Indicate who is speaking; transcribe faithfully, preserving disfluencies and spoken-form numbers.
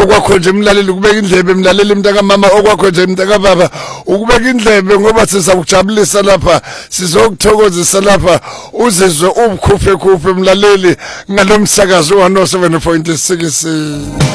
Speaker 1: okwakho nje emlaleli ukubeka indlebe emlaleli mntaka mama okwakho nje mntaka baba ukubeka indlebe ngoba sizakujabulisa lapha sizokuthokozisa lapha uzizwe ubukhuphe khuphe emlaleli ngalomsakazo wa no seven point six.